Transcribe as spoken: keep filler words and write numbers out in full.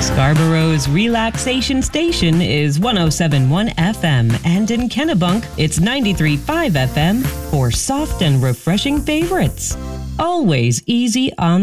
Scarborough's relaxation station is one oh seven point one F M, and in Kennebunk, it's ninety-three point five F M for soft and refreshing favorites. Always easy on